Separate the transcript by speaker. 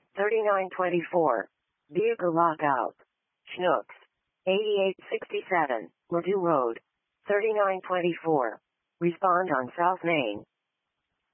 Speaker 1: 3924. Vehicle lockout. Chnooks. 8867. Ladue Road. 3924. Respond on South Main.